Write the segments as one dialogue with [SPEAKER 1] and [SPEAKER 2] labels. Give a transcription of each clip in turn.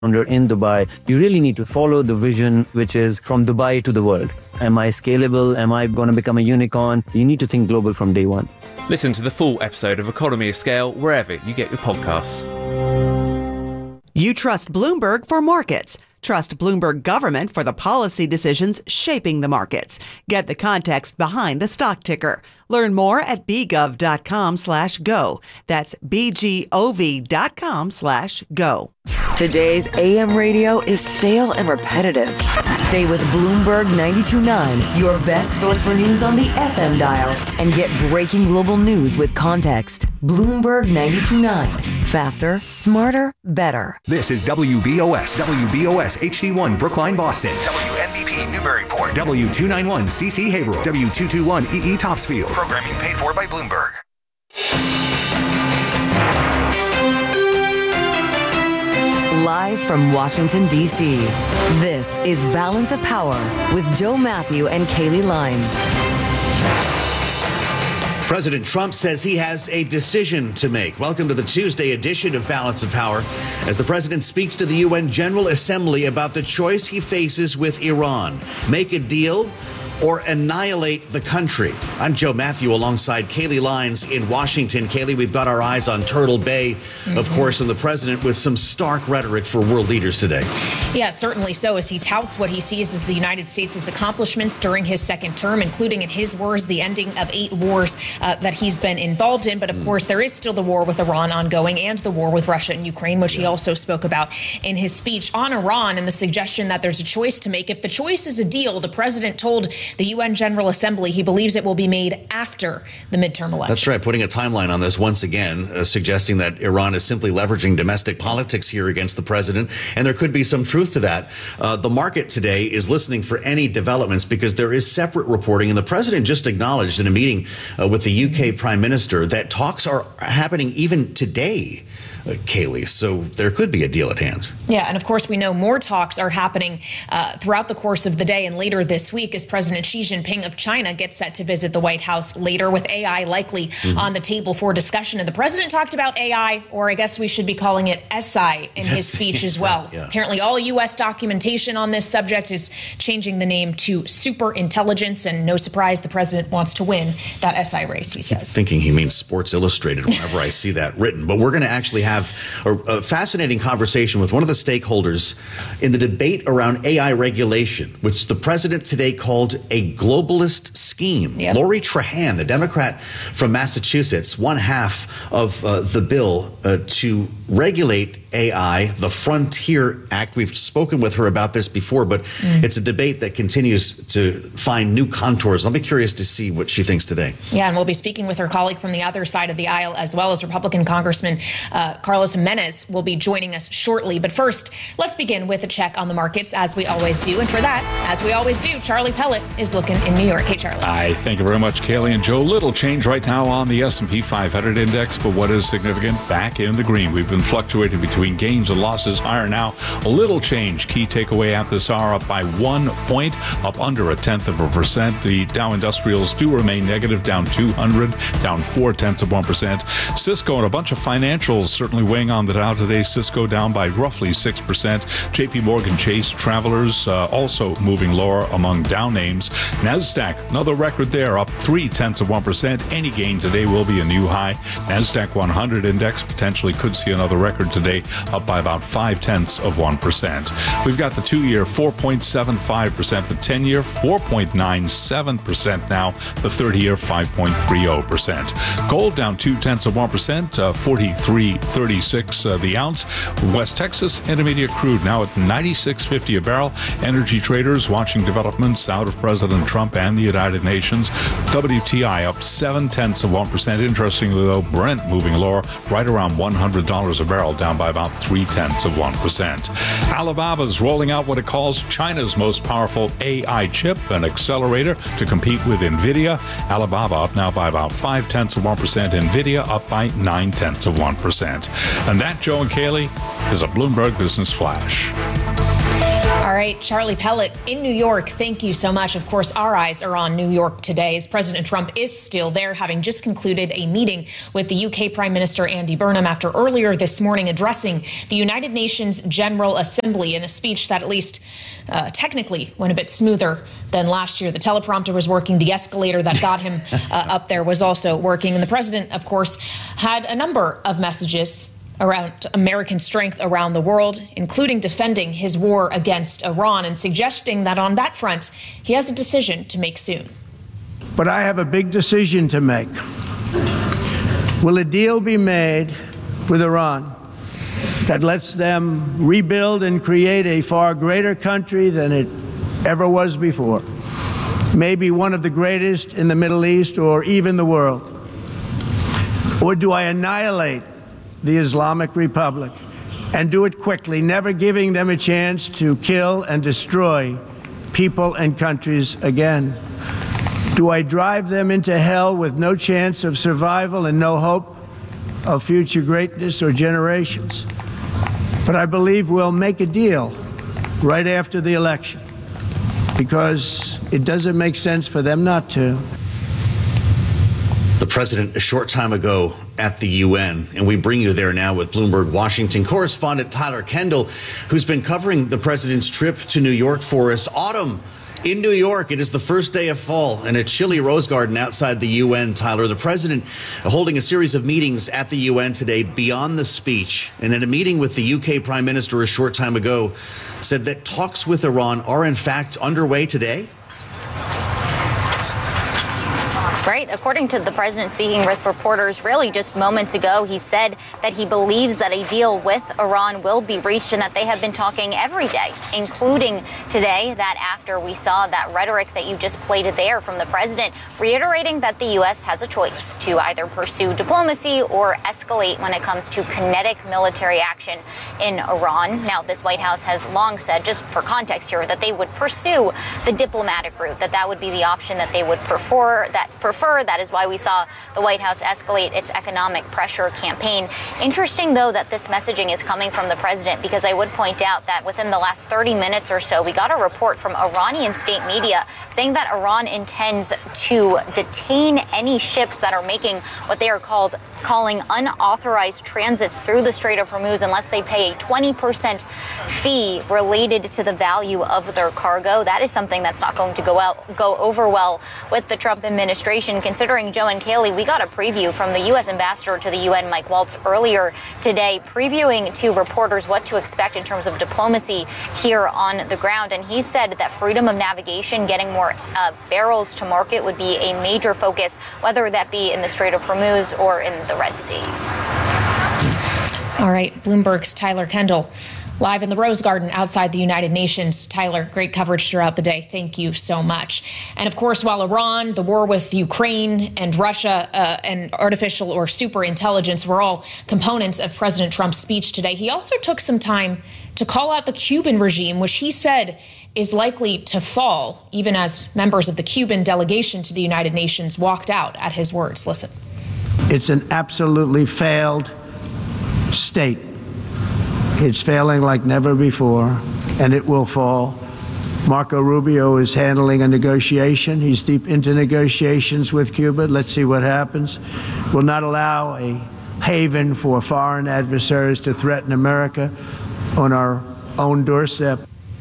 [SPEAKER 1] in Dubai, you really need to follow the vision, which is from Dubai to the world. Am I scalable? Am I going to become a unicorn? You need to think global from day one.
[SPEAKER 2] Listen to the full episode of Economy of Scale wherever you get your podcasts.
[SPEAKER 3] You trust Bloomberg for markets. Trust Bloomberg government for the policy decisions shaping the markets. Get the context behind the stock ticker. Learn more at bgov.com/go. That's bgov.com/go.
[SPEAKER 4] Today's AM radio is stale and repetitive. Stay with Bloomberg 92.9, your best source for news on the FM dial, and get breaking global news with context. Bloomberg 92.9. Faster, smarter, better.
[SPEAKER 5] This is WBOS HD1 Brookline, Boston. WNBP Newburyport. W291 CC Haverhill. W221 EE Topsfield. Programming paid for by Bloomberg.
[SPEAKER 4] Live from Washington, D.C., this is Balance of Power with Joe Matthew and Kaylee Lines.
[SPEAKER 6] President Trump says he has a decision to make. Welcome to the Tuesday edition of Balance of Power, as the president speaks to the UN General Assembly about the choice he faces with Iran. Make a deal or annihilate the country. I'm Joe Matthew alongside Kaylee Lines in Washington. Kaylee, we've got our eyes on Turtle Bay, of course, and the president with some stark rhetoric for world leaders today.
[SPEAKER 7] Yeah, certainly so, as he touts what he sees as the United States' accomplishments during his second term, including, in his words, the ending of 8 wars that he's been involved in. But of course, there is still the war with Iran ongoing and the war with Russia and Ukraine, which he also spoke about in his speech on Iran and the suggestion that there's a choice to make. If the choice is a deal, the president told the UN General Assembly he believes it will be made after the midterm election.
[SPEAKER 6] That's right, putting a timeline on this once again, suggesting that Iran is simply leveraging domestic politics here against the president, and there could be some truth to that. The market today is listening for any developments because there is separate reporting, and the president just acknowledged in a meeting with the UK Prime Minister that talks are happening even today. Kaylee, so there could be a deal at hand.
[SPEAKER 7] Yeah, and of course we know more talks are happening throughout the course of the day and later this week as President Xi Jinping of China gets set to visit the White House later, with AI likely on the table for discussion. And the president talked about AI, or I guess we should be calling it SI, in his speech as well.
[SPEAKER 6] Right, yeah.
[SPEAKER 7] Apparently all U.S. documentation on this subject is changing the name to super intelligence, and no surprise the president wants to win that SI race, he says.
[SPEAKER 6] Thinking he means Sports Illustrated whenever I see that written. But we're going to actually have a fascinating conversation with one of the stakeholders in the debate around AI regulation, which the president today called a globalist scheme.
[SPEAKER 7] Yep.
[SPEAKER 6] Lori Trahan, the Democrat from Massachusetts, one half of the bill to regulate AI, the Frontier Act. We've spoken with her about this before, but it's a debate that continues to find new contours. I'll be curious to see what she thinks today.
[SPEAKER 7] Yeah, and we'll be speaking with her colleague from the other side of the aisle, as well as Republican Congressman Carlos Jimenez will be joining us shortly. But first, let's begin with a check on the markets, as we always do. And for that, as we always do, Charlie Pellet is looking in New York. Hey, Charlie.
[SPEAKER 8] Hi, thank you very much, Kaylee and Joe. Little change right now on the S&P 500 index, but what is significant? Back in the green. We've been fluctuating between gains and losses. Higher now. A little change. Key takeaway at this hour, up by 1 point, up under 0.1%. The Dow Industrials do remain negative, down 200, down 0.4%. Cisco and a bunch of financials certainly weighing on the Dow today. Cisco down by roughly 6%. JP Morgan Chase Travelers also moving lower among Dow names. NASDAQ, another record there, up 0.3%. Any gain today will be a new high. NASDAQ 100 index potentially could see another record today, up by about 0.5%. We've got the 2-year 4.75%, the 10-year 4.97% now, the 30-year 5.30%. Gold down 0.2%, 43.36 the ounce. West Texas Intermediate crude now at 96.50 a barrel. Energy traders watching developments out of President Trump and the United Nations. WTI up 0.7%. Interestingly, though, Brent moving lower, right around $100 a barrel, down by about 0.3%. Alibaba's rolling out what it calls China's most powerful AI chip, an accelerator to compete with NVIDIA. Alibaba up now by about 0.5%. NVIDIA up by 0.9%. And that, Joe and Kaylee, is a Bloomberg Business Flash.
[SPEAKER 7] All All right, Charlie Pellet in New York, thank you so much. Of course, our eyes are on New York today as President Trump is still there, having just concluded a meeting with the UK Prime Minister Andy Burnham after earlier this morning addressing the United Nations General Assembly in a speech that at least technically went a bit smoother than last year. The teleprompter was working. The escalator that got him up there was also working. And the president, of course, had a number of messages around American strength around the world, including defending his war against Iran and suggesting that on that front, he has a decision to make soon.
[SPEAKER 9] But I have a big decision to make. Will a deal be made with Iran that lets them rebuild and create a far greater country than it ever was before? Maybe one of the greatest in the Middle East or even the world? Or do I annihilate the Islamic Republic and do it quickly, never giving them a chance to kill and destroy people and countries again? Do I drive them into hell with no chance of survival and no hope of future greatness or generations? But I believe we'll make a deal right after the election, because it doesn't make sense for them not to.
[SPEAKER 6] The president a short time ago at the UN, and we bring you there now with Bloomberg Washington correspondent Tyler Kendall, who's been covering the president's trip to New York for us. Autumn in New York. It is the first day of fall in a chilly rose garden outside the UN, Tyler. The president holding a series of meetings at the UN today beyond the speech, and in a meeting with the UK Prime Minister a short time ago, said that talks with Iran are in fact underway today.
[SPEAKER 10] Right. According to the president speaking with reporters really just moments ago, he said that he believes that a deal with Iran will be reached and that they have been talking every day, including today, that after we saw that rhetoric that you just played there from the president, reiterating that the U.S. has a choice to either pursue diplomacy or escalate when it comes to kinetic military action in Iran. Now, this White House has long said, just for context here, that they would pursue the diplomatic route, that would be the option that they would prefer. That is why we saw the White House escalate its economic pressure campaign. Interesting, though, that this messaging is coming from the president, because I would point out that within the last 30 minutes or so, we got a report from Iranian state media saying that Iran intends to detain any ships that are making what they are calling unauthorized transits through the Strait of Hormuz unless they pay a 20% fee related to the value of their cargo. That is something that's not going to go over well with the Trump administration, considering, Joe and Kaylee, we got a preview from the U.S. ambassador to the UN, Mike Waltz, earlier today, previewing to reporters what to expect in terms of diplomacy here on the ground. And he said that freedom of navigation, getting more barrels to market, would be a major focus, whether that be in the Strait of Hormuz or in the Red Sea.
[SPEAKER 7] All right, Bloomberg's Tyler Kendall, live in the Rose Garden outside the United Nations. Tyler, great coverage throughout the day. Thank you so much. And of course, while Iran, the war with Ukraine, and Russia and artificial or super intelligence were all components of President Trump's speech today, he also took some time to call out the Cuban regime, which he said is likely to fall, even as members of the Cuban delegation to the United Nations walked out at his words. Listen.
[SPEAKER 9] It's an absolutely failed state. It's failing like never before, and it will fall. Marco Rubio is handling a negotiation. He's deep into negotiations with Cuba. Let's see what happens. We'll not allow a haven for foreign adversaries to threaten America on our own doorstep.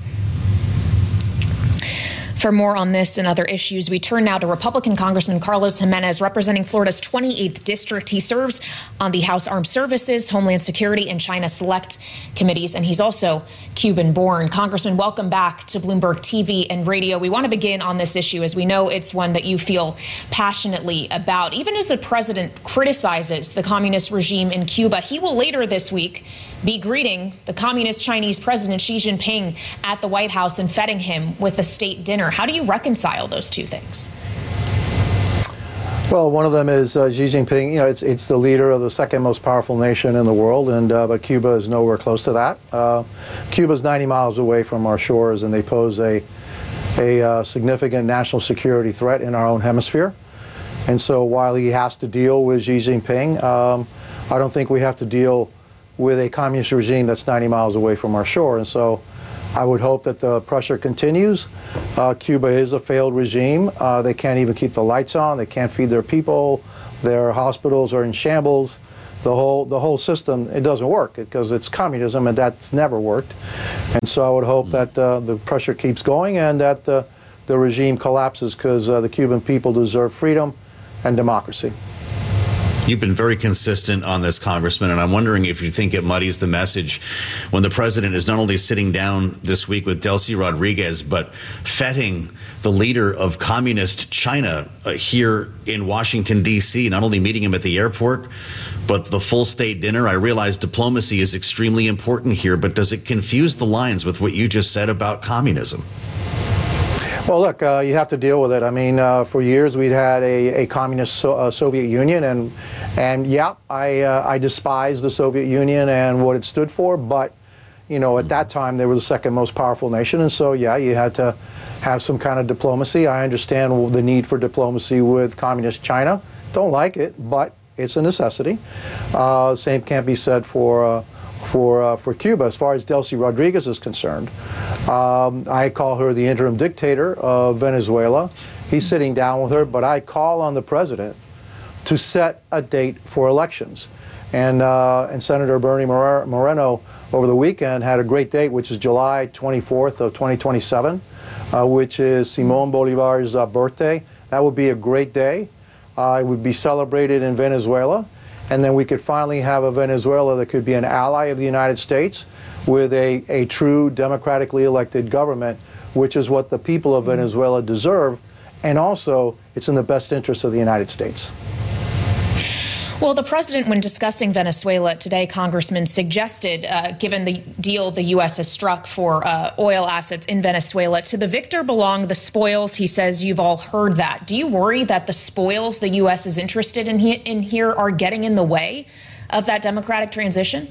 [SPEAKER 7] For more on this and other issues, we turn now to Republican Congressman Carlos Jimenez, representing Florida's 28th district. He serves on the House Armed Services, Homeland Security, and China Select committees, and he's also Cuban-born. Congressman, welcome back to Bloomberg TV and radio. We want to begin on this issue, as we know it's one that you feel passionately about. Even as the president criticizes the communist regime in Cuba, he will later this week be greeting the communist Chinese President Xi Jinping at the White House and feting him with a state dinner. How do you reconcile those two things?
[SPEAKER 11] Well, one of them is Xi Jinping. You know, it's the leader of the second most powerful nation in the world, and but Cuba is nowhere close to that. Cuba's 90 miles away from our shores, and they pose a significant national security threat in our own hemisphere. And so, while he has to deal with Xi Jinping, I don't think we have to deal with a communist regime that's 90 miles away from our shore. And so I would hope that the pressure continues. Cuba is a failed regime. They can't even keep the lights on. They can't feed their people. Their hospitals are in shambles. The whole system, it doesn't work because it's communism, and that's never worked. And so I would hope that the pressure keeps going and that the regime collapses, because the Cuban people deserve freedom and democracy.
[SPEAKER 6] You've been very consistent on this, Congressman, and I'm wondering if you think it muddies the message when the president is not only sitting down this week with Delcy Rodriguez, but feting the leader of communist China here in Washington, D.C., not only meeting him at the airport, but the full state dinner. I realize diplomacy is extremely important here, but does it confuse the lines with what you just said about communism?
[SPEAKER 11] Well, look, you have to deal with it. I mean, for years we'd had a communist Soviet Union, and yeah, I despise the Soviet Union and what it stood for, but, you know, at that time they were the second most powerful nation, and so, yeah, you had to have some kind of diplomacy. I understand the need for diplomacy with communist China. Don't like it, but it's a necessity. Same can't be said for Cuba. As far as Delcy Rodriguez is concerned, I call her the interim dictator of Venezuela. He's sitting down with her, but I call on the president to set a date for elections. And Senator Bernie Moreno over the weekend had a great date, which is July 24th of 2027, which is Simon Bolivar's birthday. That would be a great day. It would be celebrated in Venezuela. And then we could finally have a Venezuela that could be an ally of the United States with a true democratically elected government, which is what the people of Venezuela deserve. And also, it's in the best interest of the United States.
[SPEAKER 7] Well, the president, when discussing Venezuela today, Congressman, suggested, given the deal the U.S. has struck for oil assets in Venezuela, to the victor belong the spoils. He says you've all heard that. Do you worry that the spoils the U.S. is interested in here are getting in the way of that democratic transition?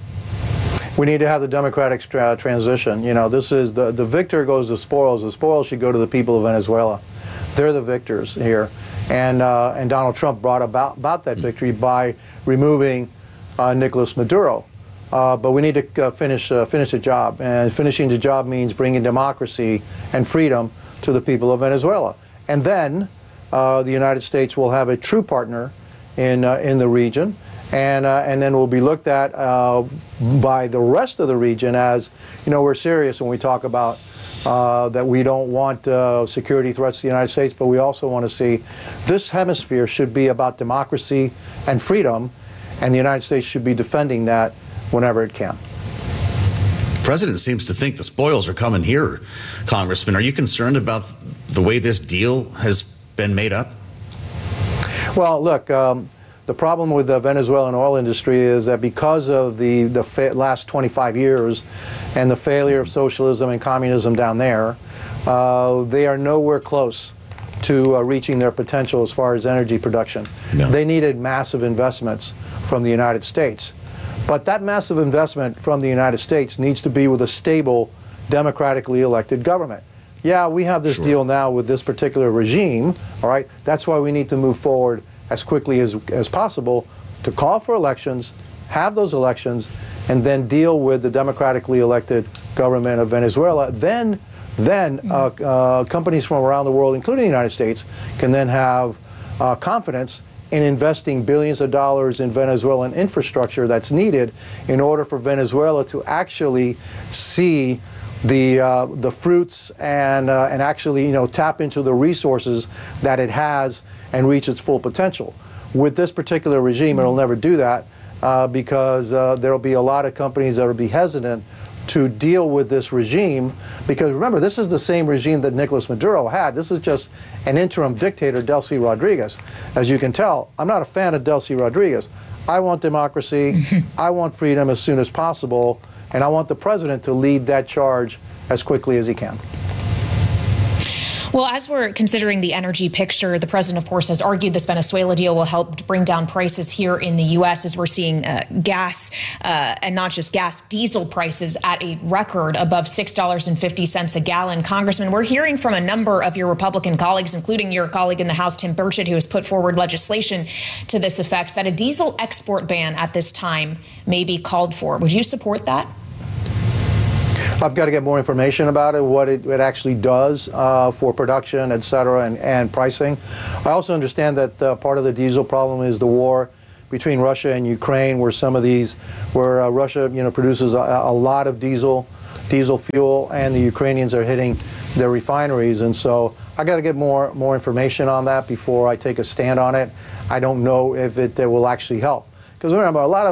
[SPEAKER 11] We need to have the democratic transition. You know, this is the victor goes to spoils. The spoils should go to the people of Venezuela. They're the victors here. And Donald Trump brought about that victory by removing Nicolas Maduro. But we need to finish the job. And finishing the job means bringing democracy and freedom to the people of Venezuela. And then the United States will have a true partner in the region. And then we'll be looked at by the rest of the region as, you know, we're serious when we talk about that we don't want security threats to the United States, but we also want to see this hemisphere should be about democracy and freedom, and the United States should be defending that whenever it can.
[SPEAKER 6] The president seems to think the spoils are coming here, Congressman. Are you concerned about the way this deal has been made up?
[SPEAKER 11] Well, look, the problem with the Venezuelan oil industry is that because of the last 25 years and the failure of socialism and communism down there, they are nowhere close to reaching their potential as far as energy production. No. They needed massive investments from the United States. But that massive investment from the United States needs to be with a stable, democratically elected government. Yeah, we have this deal now with this particular regime, all right? That's why we need to move forward as quickly as possible to call for elections, have those elections, and then deal with the democratically elected government of Venezuela. Then companies from around the world, including the United States, can then have confidence in investing billions of dollars in Venezuelan infrastructure that's needed in order for Venezuela to actually see the fruits and actually, you know, tap into the resources that it has and reach its full potential. With this particular regime, it'll never do that because there'll be a lot of companies that will be hesitant to deal with this regime, because remember, this is the same regime that Nicolas Maduro had. This is just an interim dictator, Delcy Rodriguez. As you can tell, I'm not a fan of Delcy Rodriguez. I want democracy, I want freedom as soon as possible, and I want the president to lead that charge as quickly as he can.
[SPEAKER 7] Well, as we're considering the energy picture, the president, of course, has argued this Venezuela deal will help bring down prices here in the U.S. as we're seeing gas and not just gas, diesel prices at a record above $6.50 a gallon. Congressman, we're hearing from a number of your Republican colleagues, including your colleague in the House, Tim Burchett, who has put forward legislation to this effect, that a diesel export ban at this time may be called for. Would you support that?
[SPEAKER 11] I've got to get more information about it, what it actually does for production, et cetera, and pricing. I also understand that part of the diesel problem is the war between Russia and Ukraine, where Russia, produces a lot of diesel fuel, and the Ukrainians are hitting their refineries. And so I got to get more information on that before I take a stand on it. I don't know if it will actually help, because remember, a lot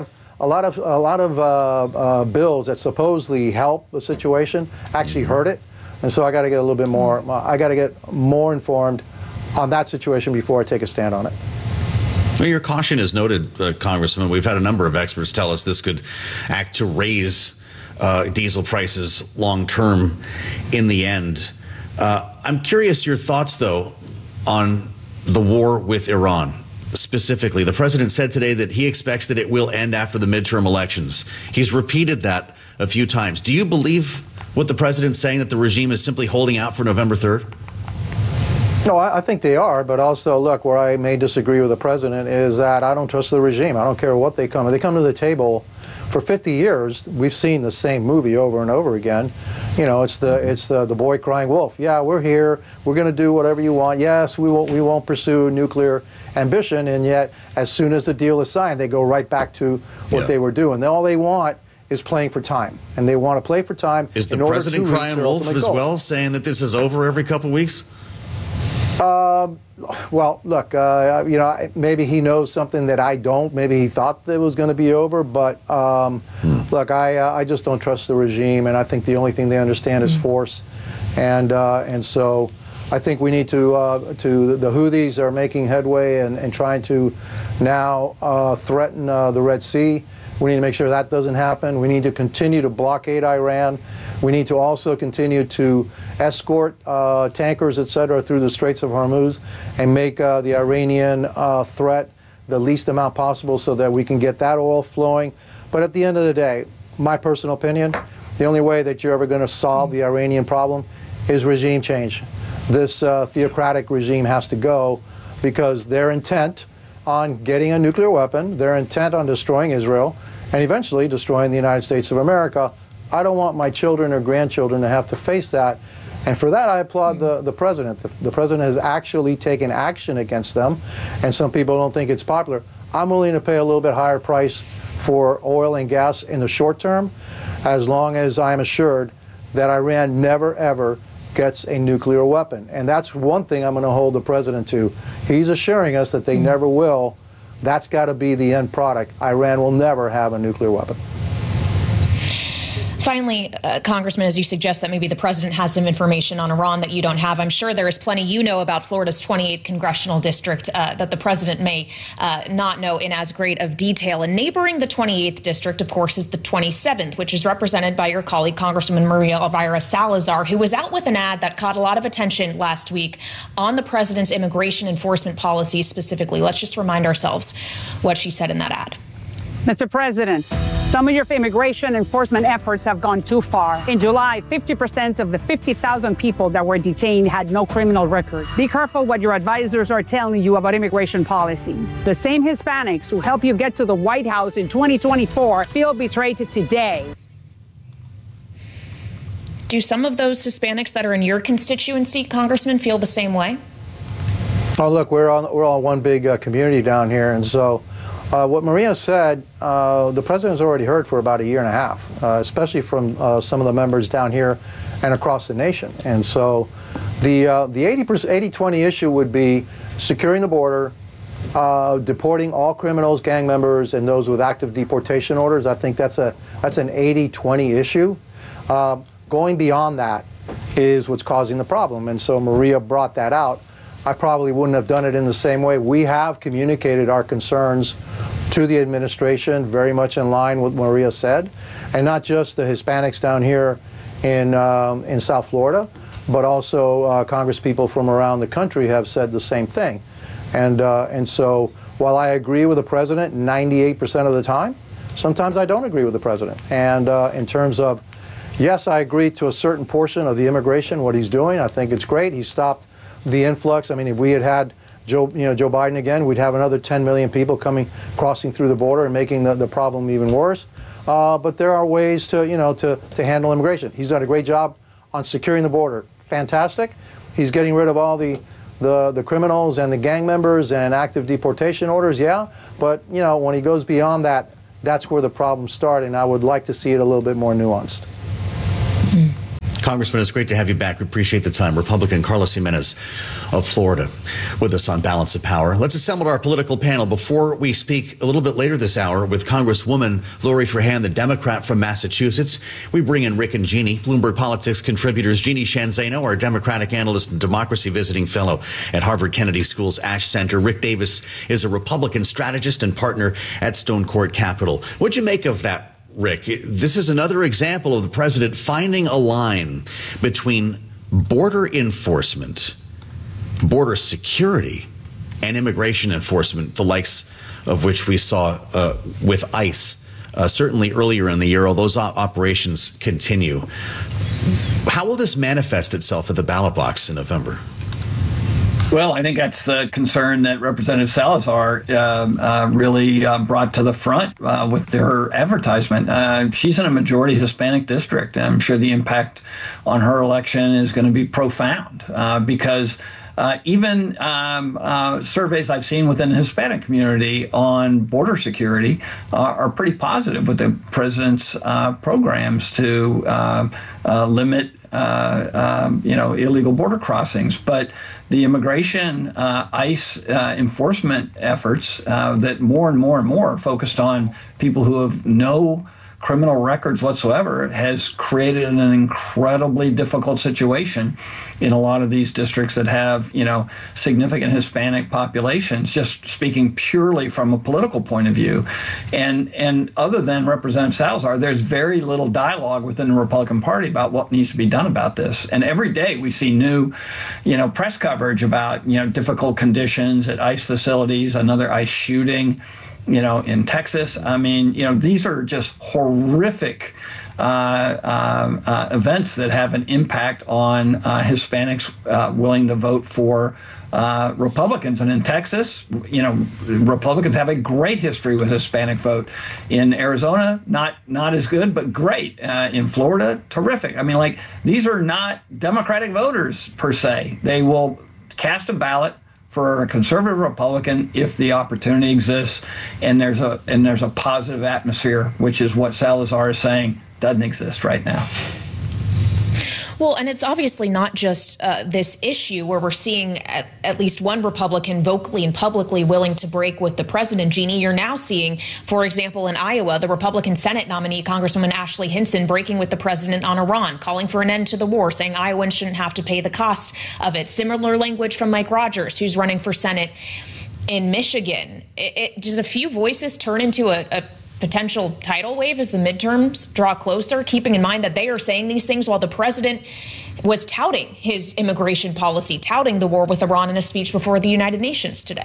[SPEAKER 11] of bills that supposedly help the situation actually hurt it, and so I got to get a little bit more. I got to get more informed on that situation before I take a stand on it.
[SPEAKER 6] Well, your caution is noted, Congressman. We've had a number of experts tell us this could act to raise diesel prices long term in the end. I'm curious your thoughts, though, on the war with Iran. Specifically, the president said today that he expects that it will end after the midterm elections. He's repeated that a few times. Do you believe what the president's saying, that the regime is simply holding out for November 3rd?
[SPEAKER 11] No, I think they are, but also, look, where I may disagree with the president is that I don't trust the regime. I don't care what they come. If they come to the table, for 50 years, we've seen the same movie over and over again. It's the boy crying wolf. Yeah, we're here. We're going to do whatever you want. Yes, we won't pursue nuclear ambition. And yet, as soon as the deal is signed, they go right back to what they were doing. All they want is playing for time, and they want to play for time.
[SPEAKER 6] Is the president crying wolf as well, saying that this is over every couple weeks?
[SPEAKER 11] Well, look, maybe he knows something that I don't. Maybe he thought that it was going to be over. But look, I just don't trust the regime, and I think the only thing they understand is force. And so I think we need to the Houthis are making headway and trying to now threaten the Red Sea. We need to make sure that doesn't happen. We need to continue to blockade Iran. We need to also continue to escort tankers, et cetera, through the Straits of Hormuz and make the Iranian threat the least amount possible so that we can get that oil flowing. But at the end of the day, my personal opinion, the only way that you're ever going to solve the Iranian problem is regime change. This theocratic regime has to go, because they're intent on getting a nuclear weapon. They're intent on destroying Israel and eventually destroying the United States of America. I don't want my children or grandchildren to have to face that. And for that, I applaud the president. The president has actually taken action against them, and some people don't think it's popular. I'm willing to pay a little bit higher price for oil and gas in the short term, as long as I'm assured that Iran never, ever gets a nuclear weapon. And that's one thing I'm going to hold the president to. He's assuring us that they never will. That's got to be the end product. Iran will never have a nuclear weapon.
[SPEAKER 7] Finally, Congressman, as you suggest that maybe the president has some information on Iran that you don't have, I'm sure there is plenty you know about Florida's 28th congressional district that the president may not know in as great of detail. And neighboring the 28th district, of course, is the 27th, which is represented by your colleague, Congresswoman Maria Elvira Salazar, who was out with an ad that caught a lot of attention last week on the president's immigration enforcement policies specifically. Let's just remind ourselves what she said in that ad.
[SPEAKER 12] Mr. President, some of your immigration enforcement efforts have gone too far. In July, 50% of the 50,000 people that were detained had no criminal record. Be careful what your advisors are telling you about immigration policies. The same Hispanics who helped you get to the White House in 2024 feel betrayed today.
[SPEAKER 7] Do some of those Hispanics that are in your constituency, Congressman, feel the same way?
[SPEAKER 11] Oh, look, we're all one big community down here, and so what Maria said, the president's already heard for about a year and a half, especially from some of the members down here and across the nation. And so the 80-20 issue would be securing the border, deporting all criminals, gang members, and those with active deportation orders. I think that's an 80-20 issue. Going beyond that is what's causing the problem. And so Maria brought that out. I probably wouldn't have done it in the same way. We have communicated our concerns to the administration, very much in line with what Maria said, and not just the Hispanics down here in South Florida, but also congresspeople from around the country have said the same thing. And so while I agree with the president 98% of the time, sometimes I don't agree with the president. And in terms of, yes, I agree to a certain portion of the immigration, what he's doing. I think it's great. He stopped the influx. I mean, if we had Joe Biden again, we'd have another 10 million people crossing through the border and making the problem even worse. but there are ways to, to handle immigration. He's done a great job on securing the border. Fantastic. He's getting rid of all the criminals and the gang members and active deportation orders, yeah. But, when he goes beyond that, that's where the problems start, and I would like to see it a little bit more nuanced.
[SPEAKER 6] Congressman, it's great to have you back. We appreciate the time. Republican Carlos Jimenez of Florida with us on Balance of Power. Let's assemble our political panel before we speak a little bit later this hour with Congresswoman Lori Ferhan, the Democrat from Massachusetts. We bring in Rick and Jeannie, Bloomberg Politics contributors, Jeannie Shanzano, our Democratic analyst and democracy visiting fellow at Harvard Kennedy School's Ash Center. Rick Davis is a Republican strategist and partner at Stone Court Capital. What'd you make of that, Rick? This is another example of the president finding a line between border enforcement, border security, and immigration enforcement, the likes of which we saw with ICE, certainly earlier in the year, although those operations continue. How will this manifest itself at the ballot box in November?
[SPEAKER 13] Well, I think that's the concern that Representative Salazar really brought to the front with her advertisement. She's in a majority Hispanic district. I'm sure the impact on her election is going to be profound because even surveys I've seen within the Hispanic community on border security are pretty positive with the president's programs to limit illegal border crossings. But the immigration ICE enforcement efforts that more and more are focused on people who have no criminal records whatsoever has created an incredibly difficult situation in a lot of these districts that have, significant Hispanic populations, just speaking purely from a political point of view. And other than Representative Salazar, there's very little dialogue within the Republican Party about what needs to be done about this. And every day we see new, press coverage about, difficult conditions at ICE facilities, another ICE shooting, in Texas. I mean, these are just horrific events that have an impact on Hispanics willing to vote for Republicans. And in Texas, Republicans have a great history with Hispanic vote. In Arizona, not as good, but great. In Florida, terrific. I mean, these are not Democratic voters per se. They will cast a ballot for a conservative Republican if the opportunity exists and there's a positive atmosphere, which is what Salazar is saying doesn't exist right now.
[SPEAKER 7] Well, and it's obviously not just this issue where we're seeing at least one Republican vocally and publicly willing to break with the president. Jeannie, you're now seeing, for example, in Iowa, the Republican Senate nominee, Congresswoman Ashley Hinson, breaking with the president on Iran, calling for an end to the war, saying Iowans shouldn't have to pay the cost of it. Similar language from Mike Rogers, who's running for Senate in Michigan. Does a few voices turn into a potential tidal wave as the midterms draw closer, keeping in mind that they are saying these things while the president was touting his immigration policy, touting the war with Iran in a speech before the United Nations today?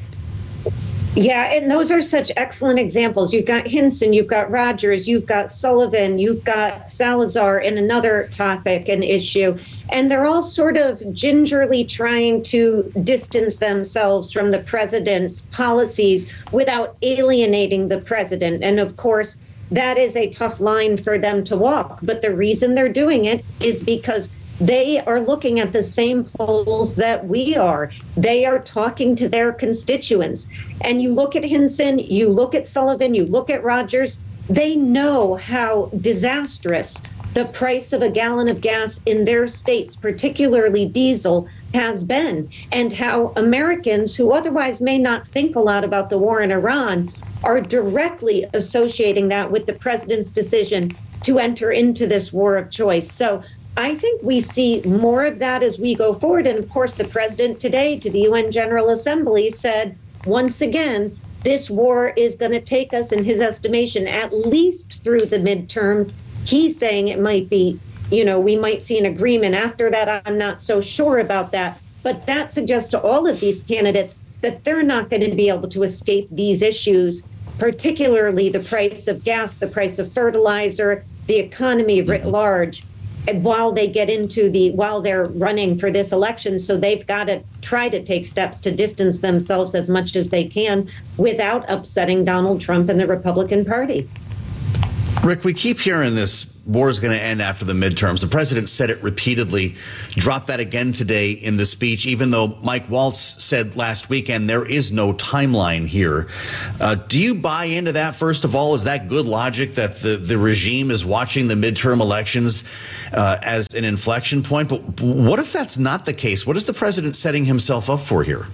[SPEAKER 14] Yeah, and those are such excellent examples. You've got Hinson, you've got Rogers, you've got Sullivan, you've got Salazar in another topic and issue. And they're all sort of gingerly trying to distance themselves from the president's policies without alienating the president. And of course, that is a tough line for them to walk. But the reason they're doing it is because they are looking at the same polls that we are. They are talking to their constituents. And you look at Hinson, you look at Sullivan, you look at Rogers, they know how disastrous the price of a gallon of gas in their states, particularly diesel, has been, and how Americans who otherwise may not think a lot about the war in Iran are directly associating that with the president's decision to enter into this war of choice. So I think we see more of that as we go forward. And of course, the president today to the UN General Assembly said, once again, this war is going to take us, in his estimation, at least through the midterms. He's saying it might be, we might see an agreement after that. I'm not so sure about that. But that suggests to all of these candidates that they're not going to be able to escape these issues, particularly the price of gas, the price of fertilizer, the economy writ large, and while they're running for this election. So they've got to try to take steps to distance themselves as much as they can without upsetting Donald Trump and the Republican Party.
[SPEAKER 6] Rick, we keep hearing this war is going to end after the midterms. The president said it repeatedly, dropped that again today in the speech, even though Mike Waltz said last weekend there is no timeline here. Do you buy into that, first of all? Is that good logic that the regime is watching the midterm elections as an inflection point? But what if that's not the case? What is the president setting himself up for here?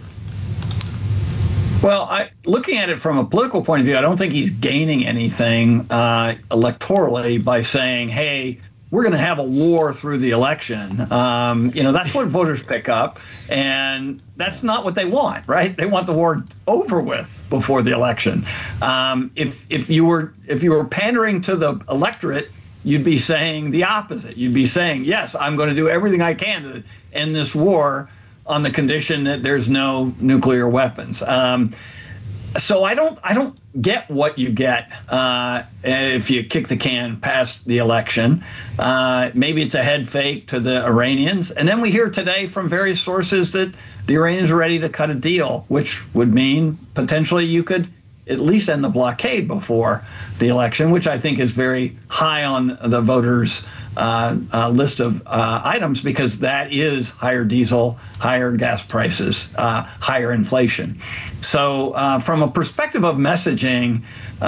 [SPEAKER 13] Well, looking at it from a political point of view, I don't think he's gaining anything electorally by saying, hey, we're going to have a war through the election. That's what voters pick up. And that's not what they want, right? They want the war over with before the election. If you were pandering to the electorate, you'd be saying the opposite. You'd be saying, yes, I'm going to do everything I can to end this war on the condition that there's no nuclear weapons. So I don't get what you get if you kick the can past the election. Maybe it's a head fake to the Iranians. And then we hear today from various sources that the Iranians are ready to cut a deal, which would mean potentially you could at least end the blockade before the election, which I think is very high on the voters' list of items, because that is higher diesel, higher gas prices, higher inflation. So from a perspective of messaging,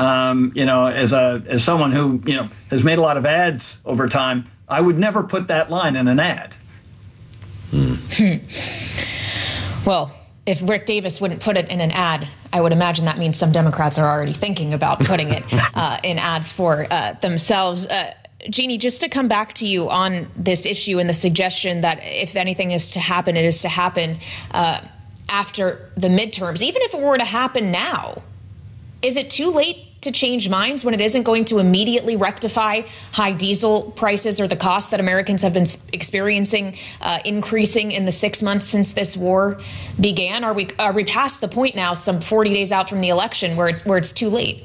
[SPEAKER 13] as someone who has made a lot of ads over time, I would never put that line in an ad.
[SPEAKER 7] Well, if Rick Davis wouldn't put it in an ad, I would imagine that means some Democrats are already thinking about putting it in ads for themselves. Jeannie, just to come back to you on this issue and the suggestion that if anything is to happen, it is to happen after the midterms. Even if it were to happen now, is it too late to change minds when it isn't going to immediately rectify high diesel prices or the cost that Americans have been experiencing increasing in the 6 months since this war began? Are we past the point now, some 40 days out from the election, where it's too late?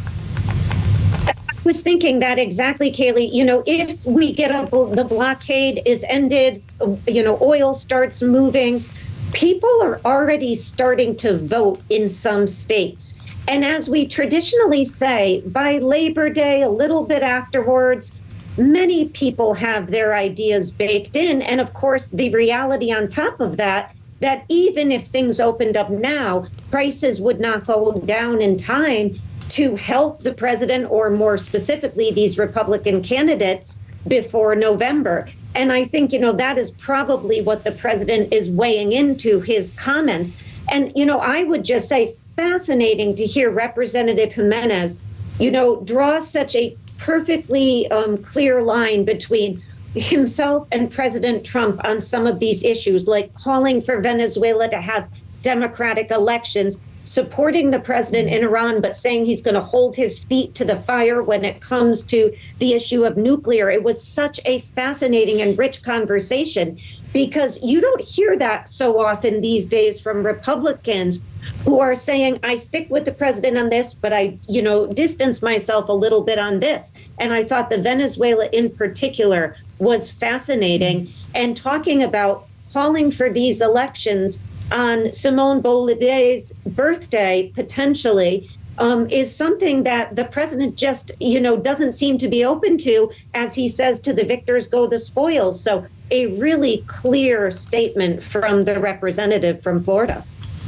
[SPEAKER 14] I was thinking that exactly, Kayleigh. If we get the blockade is ended, oil starts moving, people are already starting to vote in some states. And as we traditionally say, by Labor Day, a little bit afterwards, many people have their ideas baked in. And of course, the reality on top of that even if things opened up now, prices would not go down in time to help the president, or more specifically, these Republican candidates before November. And I think, that is probably what the president is weighing into his comments. And, I would just say, fascinating to hear Representative Jimenez, draw such a perfectly clear line between himself and President Trump on some of these issues, like calling for Venezuela to have democratic elections, supporting the president in Iran, but saying he's going to hold his feet to the fire when it comes to the issue of nuclear. It was such a fascinating and rich conversation, because you don't hear that so often these days from Republicans who are saying, I stick with the president on this, but I, distance myself a little bit on this. And I thought the Venezuela in particular was fascinating, and talking about calling for these elections on Simone Bolivar's birthday, potentially, is something that the president just, doesn't seem to be open to. As he says, to the victors go the spoils. So a really clear statement from the representative from Florida.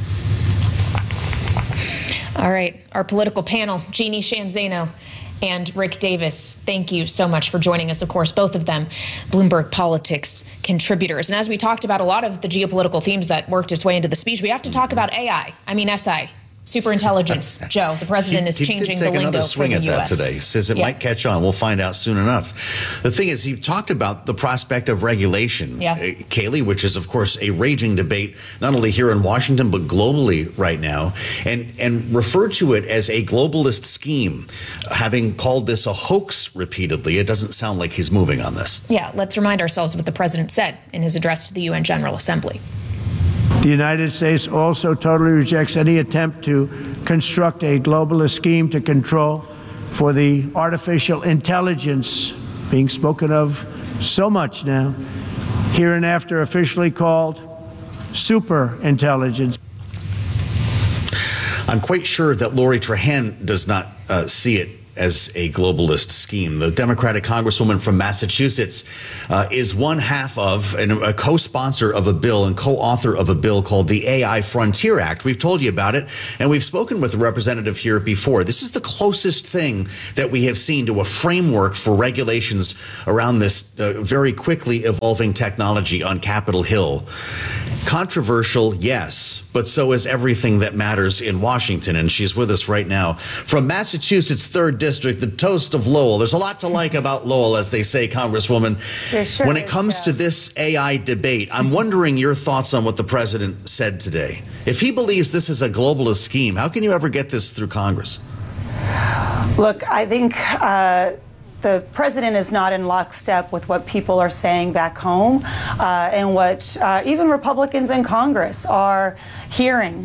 [SPEAKER 7] All right, our political panel, Jeannie Sheehan Zaino and Rick Davis, thank you so much for joining us. Of course, both of them Bloomberg Politics contributors. And as we talked about a lot of the geopolitical themes that worked its way into the speech, we have to talk about SI. Superintelligence. Joe, the president is changing the lingo
[SPEAKER 6] another swing
[SPEAKER 7] for the
[SPEAKER 6] at
[SPEAKER 7] U.S.
[SPEAKER 6] that today. Says it might catch on. We'll find out soon enough. The thing is, he talked about the prospect of regulation, Kayleigh, which is, of course, a raging debate, not only here in Washington, but globally right now, and referred to it as a globalist scheme, having called this a hoax repeatedly. It doesn't sound like he's moving on this.
[SPEAKER 7] Yeah, let's remind ourselves what the president said in his address to the UN General Assembly.
[SPEAKER 9] The United States also totally rejects any attempt to construct a globalist scheme to control for the artificial intelligence being spoken of so much now, hereinafter officially called superintelligence.
[SPEAKER 6] I'm quite sure that Lori Trahan does not see it as a globalist scheme. The Democratic Congresswoman from Massachusetts is one half of and a co-sponsor of a bill and co-author of a bill called the AI Frontier Act. We've told you about it, and we've spoken with the representative here before. This is the closest thing that we have seen to a framework for regulations around this very quickly evolving technology on Capitol Hill. Controversial, yes, but so is everything that matters in Washington, and she's with us right now. From Massachusetts 3rd District, the toast of Lowell. There's a lot to like about Lowell, as they say, Congresswoman.
[SPEAKER 15] Sure
[SPEAKER 6] when it comes to this AI debate, I'm wondering your thoughts on what the president said today. If he believes this is a globalist scheme, how can you ever get this through Congress?
[SPEAKER 15] Look, I think the president is not in lockstep with what people are saying back home and what even Republicans in Congress are hearing.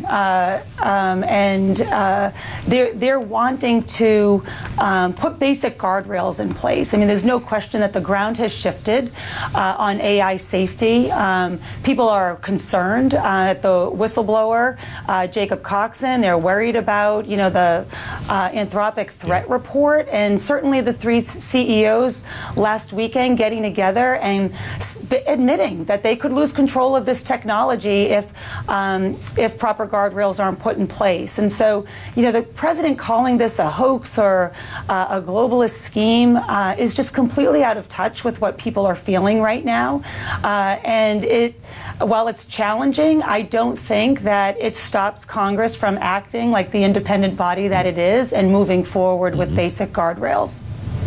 [SPEAKER 15] They're wanting to put basic guardrails in place. I mean, there's no question that the ground has shifted on AI safety. People are concerned at the whistleblower, Jacob Coxon. They're worried about, the Anthropic threat report, and certainly the three CEOs last weekend getting together and admitting that they could lose control of this technology if proper guardrails aren't put in place. And so, the president calling this a hoax or a globalist scheme is just completely out of touch with what people are feeling right now. While it's challenging, I don't think that it stops Congress from acting like the independent body that it is and moving forward with basic guardrails.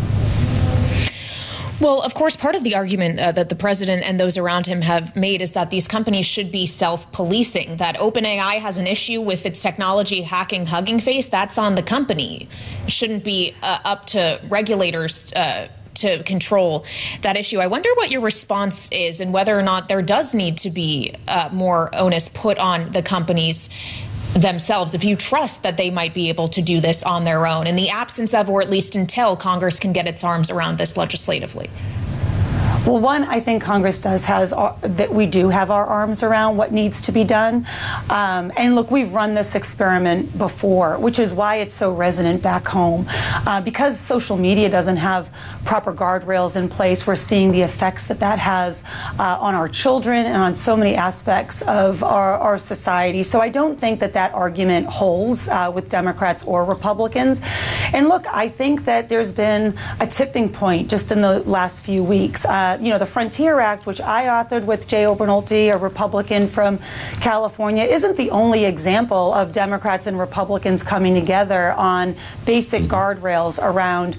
[SPEAKER 7] Well, of course, part of the argument that the president and those around him have made is that these companies should be self-policing, that OpenAI has an issue with its technology hacking Hugging Face. That's on the company. It shouldn't be up to regulators to control that issue. I wonder what your response is and whether or not there does need to be more onus put on the companies themselves, if you trust that they might be able to do this on their own in the absence of, or at least until Congress can get its arms around this legislatively.
[SPEAKER 15] Well, one, I think Congress that we do have our arms around what needs to be done. And look, we've run this experiment before, which is why it's so resonant back home. Because social media doesn't have proper guardrails in place, we're seeing the effects that has on our children and on so many aspects of our society. So I don't think that argument holds with Democrats or Republicans. And look, I think that there's been a tipping point just in the last few weeks. The Frontier Act, which I authored with Jay Obernolte, a Republican from California, isn't the only example of Democrats and Republicans coming together on basic guardrails around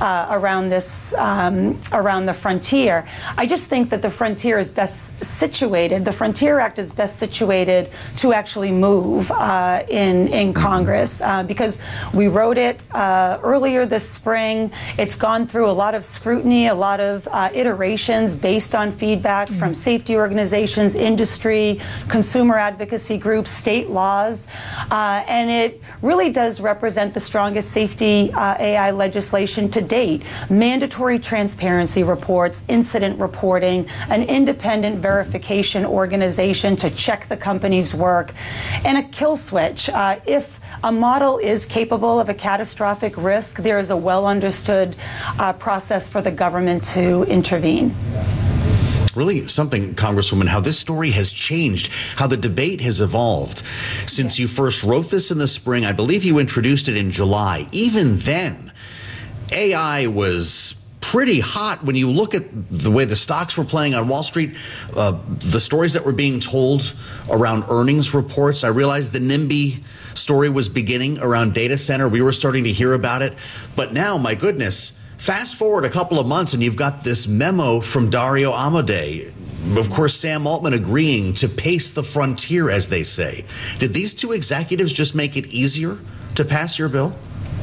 [SPEAKER 15] the frontier. I just think that the frontier is best situated. The Frontier Act is best situated to actually move in Congress because we wrote it earlier this spring. It's gone through a lot of scrutiny, a lot of iterations based on feedback from safety organizations, industry, consumer advocacy groups, state laws, and it really does represent the strongest safety AI legislation to date. Mandatory transparency reports, incident reporting, an independent verification organization to check the company's work, and a kill switch. If a model is capable of a catastrophic risk, there is a well-understood process for the government to intervene.
[SPEAKER 6] Really something, Congresswoman, how this story has changed, how the debate has evolved since you first wrote this in the spring. I believe you introduced it in July. Even then, AI was pretty hot when you look at the way the stocks were playing on Wall Street, the stories that were being told around earnings reports. I realized the NIMBY story was beginning around data center. We were starting to hear about it. But now, my goodness, fast forward a couple of months and you've got this memo from Dario Amodei. Of course, Sam Altman agreeing to pace the frontier, as they say. Did these two executives just make it easier to pass your bill?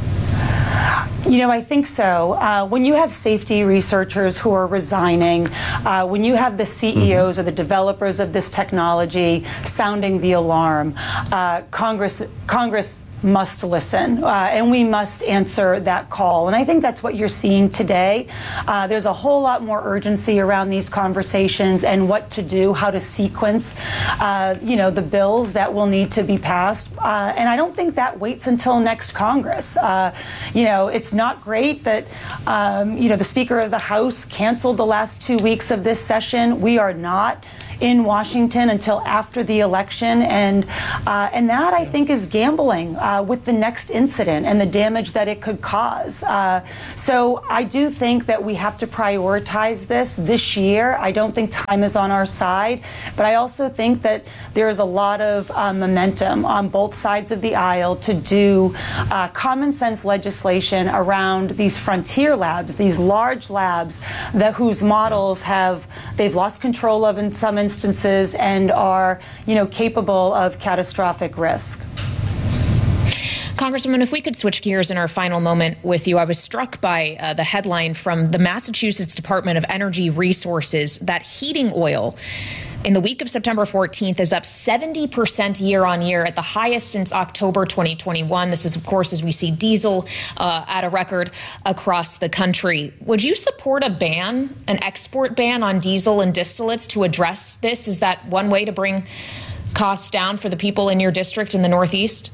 [SPEAKER 15] I think so. When you have safety researchers who are resigning, when you have the CEOs or the developers of this technology sounding the alarm, Congress must listen, and we must answer that call. And I think that's what you're seeing today. There's a whole lot more urgency around these conversations and what to do, how to sequence, the bills that will need to be passed. And I don't think that waits until next Congress. It's not great that, the Speaker of the House canceled the last 2 weeks of this session. We are not in Washington until after the election, and that I think is gambling with the next incident and the damage that it could cause. So I do think that we have to prioritize this year. I don't think time is on our side, but I also think that there is a lot of momentum on both sides of the aisle to do common sense legislation around these frontier labs, these large labs whose models they've lost control of in some instances and are, capable of catastrophic risk.
[SPEAKER 7] Congresswoman, if we could switch gears in our final moment with you, I was struck by the headline from the Massachusetts Department of Energy Resources that heating oil in the week of September 14th is up 70% year on year, at the highest since October 2021. This is, of course, as we see diesel at a record across the country. Would you support an export ban on diesel and distillates to address this? Is that one way to bring costs down for the people in your district in the Northeast?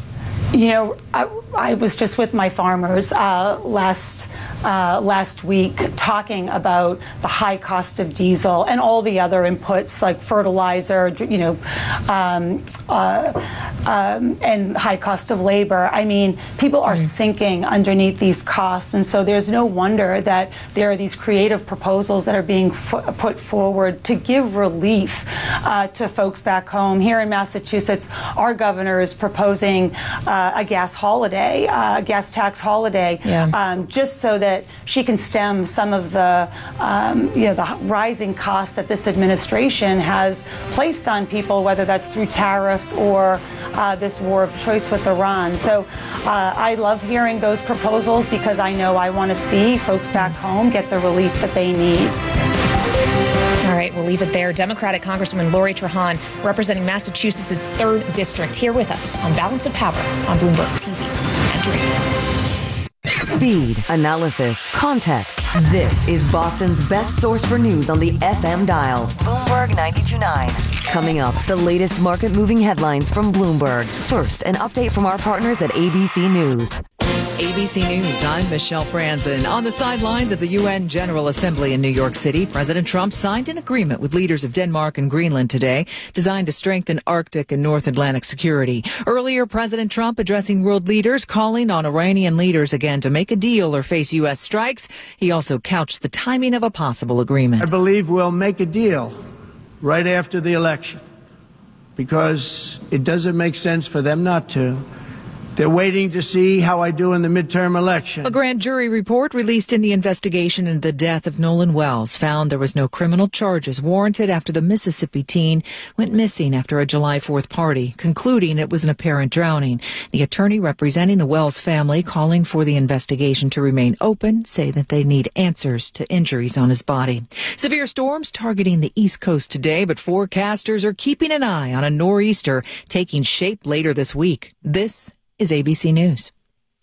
[SPEAKER 15] I was just with my farmers last week talking about the high cost of diesel and all the other inputs like fertilizer, and high cost of labor. I mean, people are sinking underneath these costs, and so there's no wonder that there are these creative proposals that are being put forward to give relief to folks back home. Here in Massachusetts, our governor is proposing a gas holiday, gas tax holiday, just so that she can stem some of the rising costs that this administration has placed on people, whether that's through tariffs or this war of choice with Iran. So I love hearing those proposals because I know I want to see folks back home get the relief that they need.
[SPEAKER 7] All right, we'll leave it there. Democratic Congresswoman Lori Trahan, representing Massachusetts' 3rd District, here with us on Balance of Power on Bloomberg TV and radio.
[SPEAKER 4] Speed, analysis, context. This is Boston's best source for news on the FM dial. Bloomberg 92.9. Coming up, the latest market-moving headlines from Bloomberg. First, an update from our partners at ABC News.
[SPEAKER 16] ABC News, I'm Michelle Franzen. On the sidelines of the UN General Assembly in New York City, President Trump signed an agreement with leaders of Denmark and Greenland today, designed to strengthen Arctic and North Atlantic security. Earlier, President Trump addressing world leaders, calling on Iranian leaders again to make a deal or face U.S. strikes. He also couched the timing of a possible agreement.
[SPEAKER 9] I believe we'll make a deal right after the election because it doesn't make sense for them not to. They're waiting to see how I do in the midterm election.
[SPEAKER 16] A grand jury report released in the investigation into the death of Nolan Wells found there was no criminal charges warranted after the Mississippi teen went missing after a July 4th party, concluding it was an apparent drowning. The attorney representing the Wells family, calling for the investigation to remain open, say that they need answers to injuries on his body. Severe storms targeting the East Coast today, but forecasters are keeping an eye on a nor'easter taking shape later this week. This is ABC News.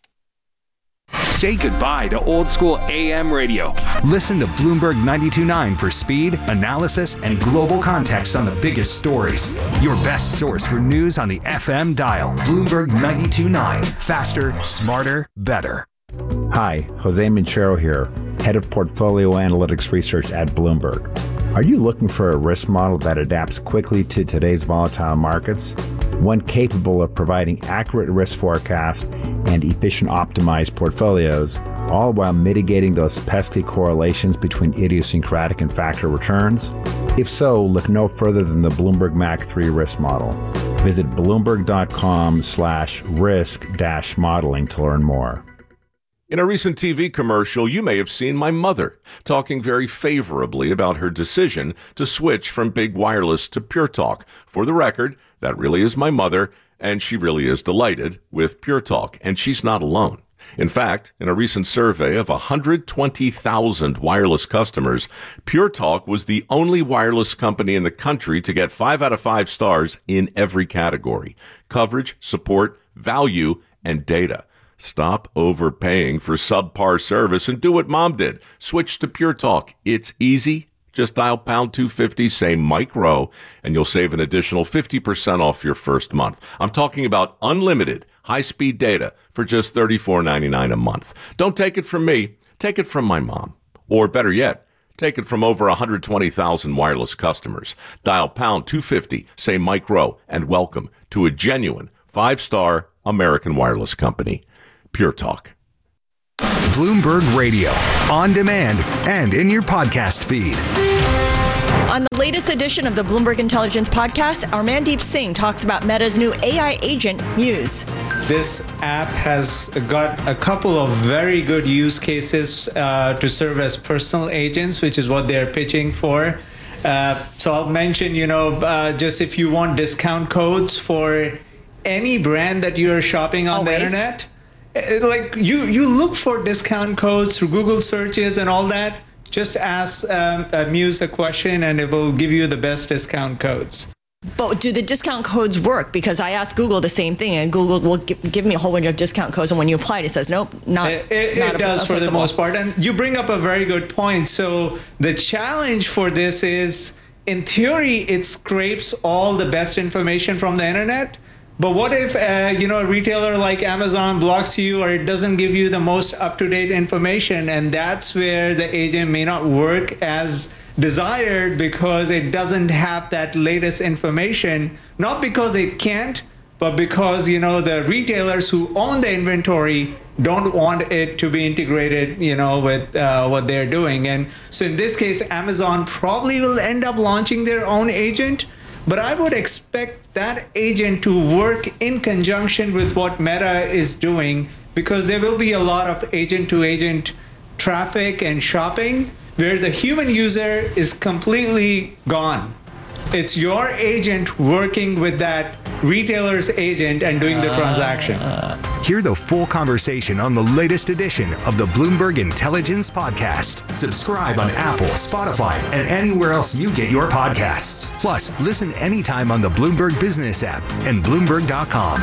[SPEAKER 17] Say goodbye to old school AM radio.
[SPEAKER 5] Listen to Bloomberg 92.9 for speed, analysis, and global context on the biggest stories. Your best source for news on the FM dial. Bloomberg 92.9. Faster, smarter, better.
[SPEAKER 18] Hi, Jose Minchero here, Head of Portfolio Analytics Research at Bloomberg. Are you looking for a risk model that adapts quickly to today's volatile markets? One capable of providing accurate risk forecasts and efficient optimized portfolios, all while mitigating those pesky correlations between idiosyncratic and factor returns? If so, look no further than the Bloomberg Mac 3 risk model. Visit bloomberg.com/risk-modeling to learn more.
[SPEAKER 19] In a recent TV commercial, you may have seen my mother talking very favorably about her decision to switch from big wireless to Pure Talk. For the record, that really is my mother, and she really is delighted with Pure Talk, and she's not alone. In fact, in a recent survey of 120,000 wireless customers, Pure Talk was the only wireless company in the country to get 5 out of 5 stars in every category: coverage, support, value, and data. Stop overpaying for subpar service and do what Mom did. Switch to Pure Talk. It's easy. Just dial pound 250, say Mike Rowe, and you'll save an additional 50% off your first month. I'm talking about unlimited high-speed data for just $34.99 a month. Don't take it from me. Take it from my mom. Or better yet, take it from over 120,000 wireless customers. Dial pound 250, say Mike Rowe, and welcome to a genuine 5-star American wireless company. Pure Talk.
[SPEAKER 5] Bloomberg Radio, on demand and in your podcast feed.
[SPEAKER 20] On the latest edition of the Bloomberg Intelligence podcast, our Mandeep Singh talks about Meta's new AI agent, Muse.
[SPEAKER 21] This app has got a couple of very good use cases to serve as personal agents, which is what they're pitching for. So I'll mention, just if you want discount codes for any brand that you're shopping on the internet, like you look for discount codes through Google searches and all that. Just ask Muse a question and it will give you the best discount codes.
[SPEAKER 20] But do the discount codes work? Because I asked Google the same thing, and Google will give me a whole bunch of discount codes, and when you apply it, it says, nope, not
[SPEAKER 21] It does for the most part. And you bring up a very good point. So the challenge for this is, in theory, it scrapes all the best information from the internet. But what if, a retailer like Amazon blocks you, or it doesn't give you the most up-to-date information? And that's where the agent may not work as desired, because it doesn't have that latest information, not because it can't, but because, the retailers who own the inventory don't want it to be integrated, with what they're doing. And so in this case, Amazon probably will end up launching their own agent. But I would expect that agent to work in conjunction with what Meta is doing, because there will be a lot of agent-to-agent traffic and shopping where the human user is completely gone. It's your agent working with that retailer's agent and doing the transaction.
[SPEAKER 5] Hear the full conversation on the latest edition of the Bloomberg Intelligence Podcast. Subscribe on Apple, Spotify, and anywhere else you get your podcasts. Plus, listen anytime on the Bloomberg Business app and Bloomberg.com.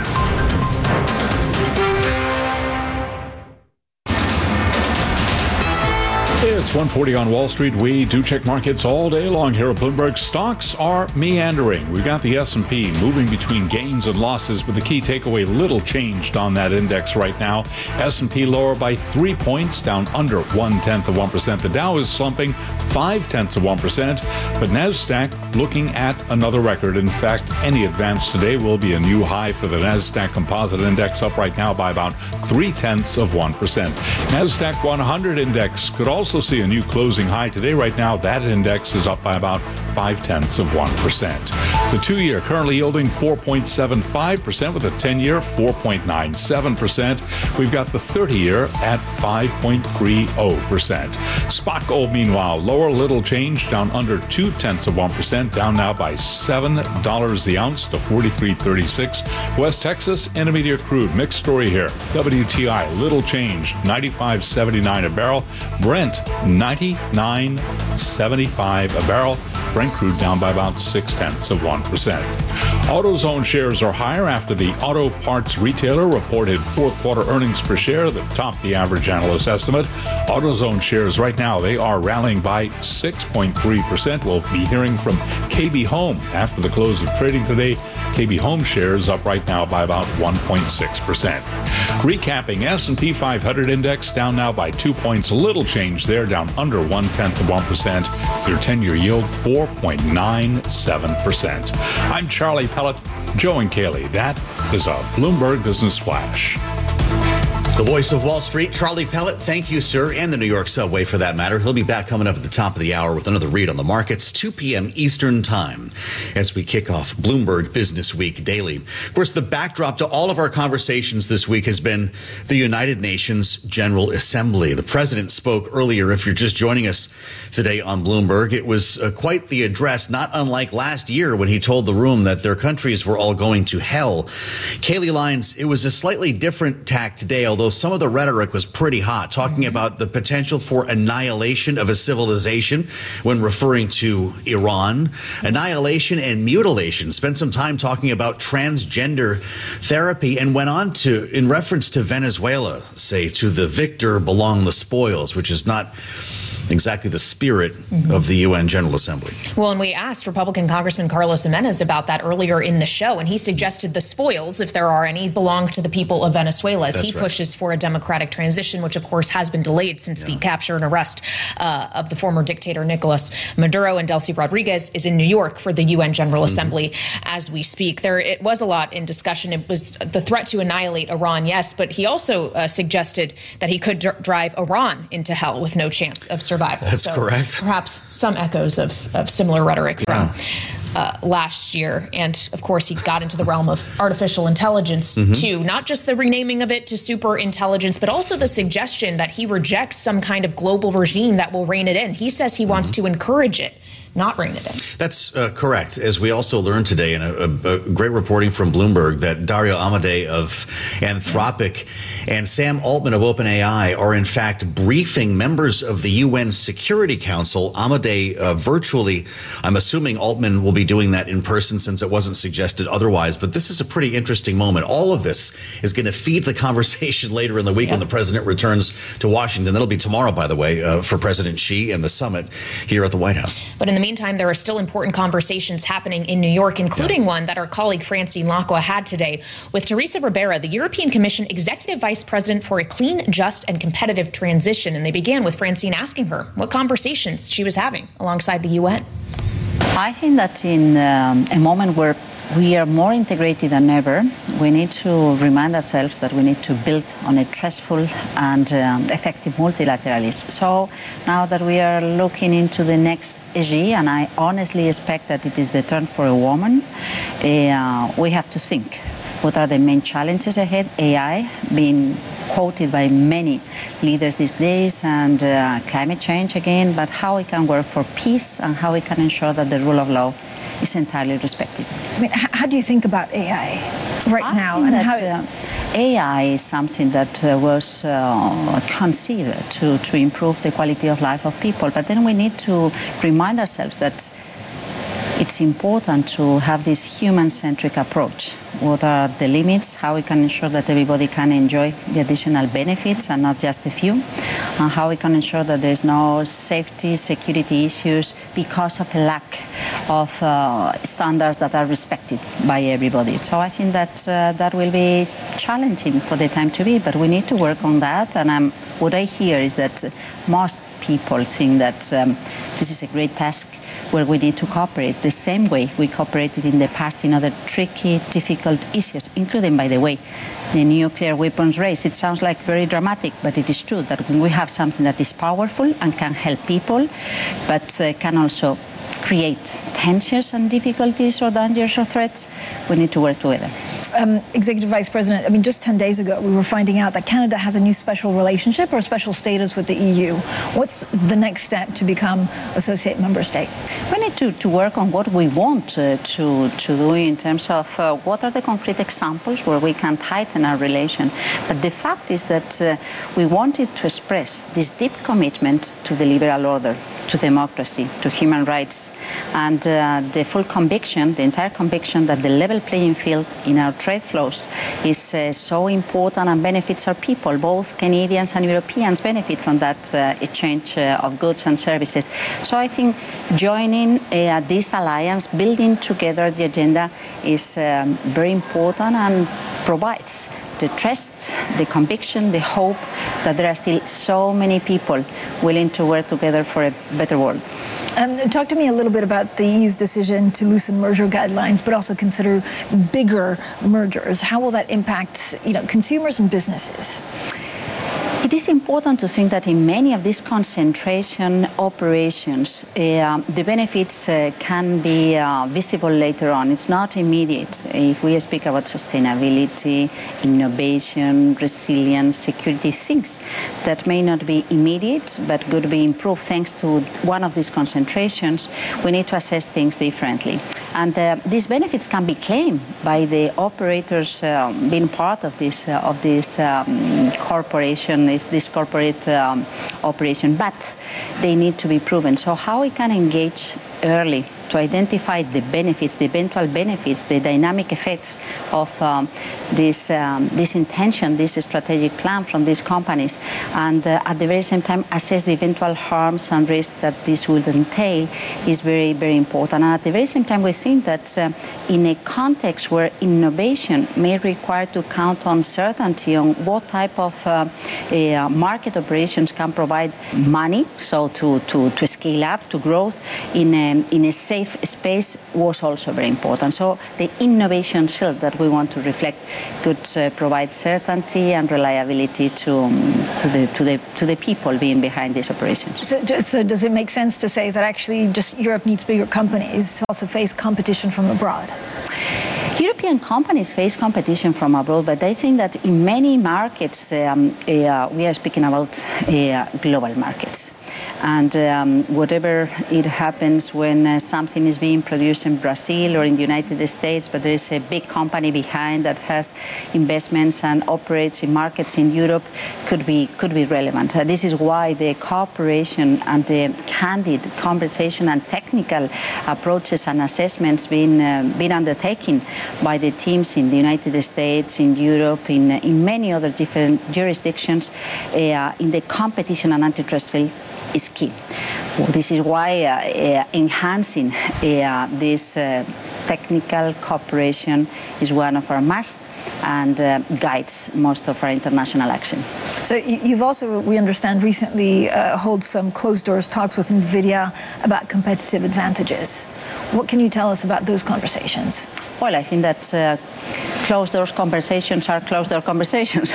[SPEAKER 8] It's 1:40 on Wall Street. We do check markets all day long here at Bloomberg. Stocks are meandering. We've got the S&P moving between gains and losses, but the key takeaway, little changed on that index right now. S&P lower by 3 points, down under 0.1%. The Dow is slumping 0.5%, but NASDAQ looking at another record. In fact, any advance today will be a new high for the NASDAQ Composite Index, up right now by about 0.3%. NASDAQ 100 Index could also see a new closing high today. Right now, that index is up by about 0.5%. The 2-year currently yielding 4.75%, with a 10-year 4.97%. We've got the 30-year at 5.30%. Spot gold, meanwhile, lower, little change, down under 0.2%, down now by $7 the ounce to 43.36. West Texas Intermediate crude, mixed story here. WTI, little change, 95.79 a barrel. Brent, 99.75 a barrel. Brent crude down by about 0.6%. AutoZone shares are higher after the auto parts retailer reported fourth quarter earnings per share that topped the average analyst estimate. AutoZone shares right now, they are rallying by 6.3%. We'll be hearing from KB Home after the close of trading today. KB Home shares up right now by about 1.6%. Recapping, S&P 500 index down now by 2 points, little change there, down under 0.1%. Your 10-year yield 4.97%. I'm Charlie Pellet, Joe and Kaylee. That is a Bloomberg Business Flash.
[SPEAKER 6] The voice of Wall Street, Charlie Pellet. Thank you, sir, and the New York subway for that matter. He'll be back coming up at the top of the hour with another read on the markets, 2 p.m. Eastern time, as we kick off Bloomberg Business Week daily. Of course, the backdrop to all of our conversations this week has been the United Nations General Assembly. The president spoke earlier. If you're just joining us today on Bloomberg, it was quite the address, not unlike last year when he told the room that their countries were all going to hell. Kaylee Lyons, it was a slightly different tack today, although although some of the rhetoric was pretty hot, talking about the potential for annihilation of a civilization when referring to Iran. Annihilation and mutilation. Spent some time talking about transgender therapy and went on to, in reference to Venezuela, say, to the victor belong the spoils, which is not exactly the spirit of the UN General Assembly.
[SPEAKER 7] Well, and we asked Republican Congressman Carlos Jimenez about that earlier in the show, and he suggested the spoils, if there are any, belong to the people of Venezuela as he pushes for a democratic transition, which of course has been delayed since the capture and arrest of the former dictator Nicolas Maduro. And Delcy Rodriguez is in New York for the UN General Assembly as we speak. It was a lot in discussion. It was the threat to annihilate Iran, yes, but he also suggested that he could drive Iran into hell with no chance of survival.
[SPEAKER 6] That's correct.
[SPEAKER 7] Perhaps some echoes of similar rhetoric from last year. And of course, he got into the realm of artificial intelligence too, not just the renaming of it to super intelligence, but also the suggestion that he rejects some kind of global regime that will rein it in. He says he wants to encourage it, not rein it in.
[SPEAKER 6] That's correct. As we also learned today in a great reporting from Bloomberg, that Dario Amodei of Anthropic and Sam Altman of OpenAI are in fact briefing members of the UN Security Council. Amodei virtually. I'm assuming Altman will be doing that in person since it wasn't suggested otherwise. But this is a pretty interesting moment. All of this is going to feed the conversation later in the week when the president returns to Washington. That'll be tomorrow, by the way, for President Xi and the summit here at the White House.
[SPEAKER 7] But in the meantime, there are still important conversations happening in New York, including one that our colleague Francine Lacqua had today with Teresa Ribera, the European Commission Executive Vice President for a Clean, Just, and Competitive Transition. And they began with Francine asking her what conversations she was having alongside the UN.
[SPEAKER 1] I think that in a moment where we are more integrated than ever, we need to remind ourselves that we need to build on a trustful and effective multilateralism. So now that we are looking into the next SG, and I honestly expect that it is the turn for a woman, we have to think. What are the main challenges ahead? AI being quoted by many leaders these days, and climate change again, but how we can work for peace and how we can ensure that the rule of law is entirely respected.
[SPEAKER 22] I mean, how do you think about AI right now?
[SPEAKER 1] And how AI is something that was conceived to improve the quality of life of people, but then we need to remind ourselves that it's important to have this human-centric approach. What are the limits? How we can ensure that everybody can enjoy the additional benefits and not just a few? And how we can ensure that there's no safety, security issues because of a lack of standards that are respected by everybody. So I think that that will be challenging for the time to be, but we need to work on that. And what I hear is that most people think that this is a great task where we need to cooperate the same way we cooperated in the past in other tricky, difficult issues, including, by the way, the nuclear weapons race. It sounds like very dramatic, but it is true that when we have something that is powerful and can help people, but can also create tensions and difficulties or dangers or threats, we need to work together.
[SPEAKER 22] Executive Vice President, I mean, just 10 days ago, we were finding out that Canada has a new special relationship or special status with the EU. What's the next step to become associate member state?
[SPEAKER 1] We need to work on what we want to do in terms of what are the concrete examples where we can tighten our relation. But the fact is that we wanted to express this deep commitment to the liberal order, to democracy, to human rights, and the full conviction, the entire conviction that the level playing field in our trade flows is so important and benefits our people. Both Canadians and Europeans benefit from that exchange of goods and services. So I think joining this alliance, building together the agenda is very important and provides the trust, the conviction, the hope that there are still so many people willing to work together for a better world.
[SPEAKER 22] Talk to me a little bit about the EU's decision to loosen merger guidelines, but also consider bigger mergers. How will that impact, consumers and businesses?
[SPEAKER 1] It is important to think that in many of these concentration operations, the benefits can be visible later on. It's not immediate. If we speak about sustainability, innovation, resilience, security, things that may not be immediate but could be improved thanks to one of these concentrations, we need to assess things differently. And these benefits can be claimed by the operators being part of this corporation, this corporate operation, but they need to be proven. So how we can engage early to identify the benefits, the eventual benefits, the dynamic effects of this intention, this strategic plan from these companies, and at the very same time assess the eventual harms and risks that this will entail is very, very important. And at the very same time, we think that in a context where innovation may require to count on certainty on what type of market operations can provide money, so to scale up, to growth in a safe space was also very important. So the innovation shield that we want to reflect could provide certainty and reliability to the people being behind these operations.
[SPEAKER 22] So does it make sense to say that actually just Europe needs bigger companies to also face competition from abroad?
[SPEAKER 1] European companies face competition from abroad, but I think that in many markets, we are speaking about global markets. And whatever it happens when something is being produced in Brazil or in the United States, but there is a big company behind that has investments and operates in markets in Europe, could be relevant. This is why the cooperation and the candid conversation and technical approaches and assessments being undertaken by the teams in the United States, in Europe, in many other different jurisdictions, in the competition and antitrust field is key. Well, this is why enhancing this technical cooperation is one of our must and guides most of our international action.
[SPEAKER 22] So you've also, we understand, recently held some closed doors talks with NVIDIA about competitive advantages. What can you tell us about those conversations?
[SPEAKER 1] Well, I think that closed doors conversations are closed door conversations.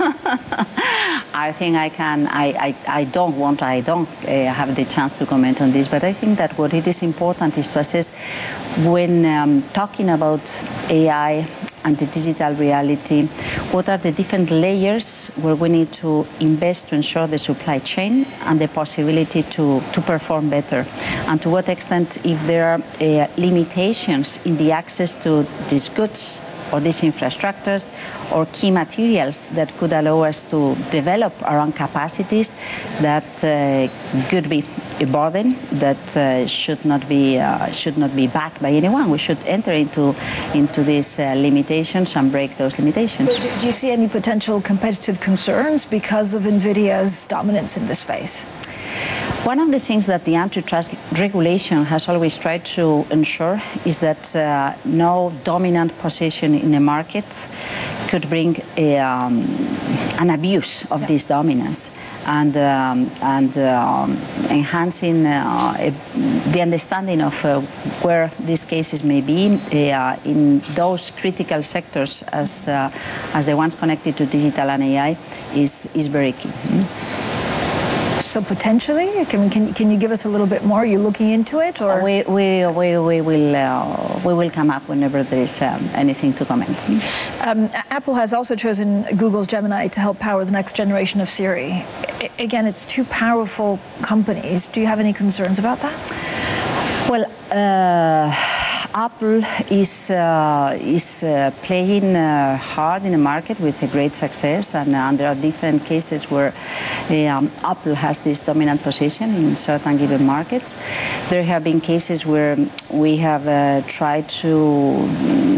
[SPEAKER 1] I think I don't have the chance to comment on this, but I think that what it is important is to assess when talking about AI and the digital reality, what are the different layers where we need to invest to ensure the supply chain and the possibility to perform better, and to what extent, if there are limitations in the access to these goods or these infrastructures or key materials that could allow us to develop our own capacities, that could be a burden that should not be backed by anyone. We should enter into these limitations and break those limitations.
[SPEAKER 22] Do you see any potential competitive concerns because of NVIDIA's dominance in this space?
[SPEAKER 1] One of the things that the antitrust regulation has always tried to ensure is that no dominant position in a market could bring an abuse of this dominance, and enhancing the understanding of where these cases may be in those critical sectors as the ones connected to digital and AI is very key.
[SPEAKER 22] So potentially, can you give us a little bit more? Are you looking into it, or
[SPEAKER 1] we will come up whenever there is anything to comment.
[SPEAKER 22] Apple has also chosen Google's Gemini to help power the next generation of Siri. Again, it's two powerful companies. Do you have any concerns about that?
[SPEAKER 1] Well, Apple is playing hard in the market with a great success, and there are different cases where Apple has this dominant position in certain given markets. There have been cases where we have tried to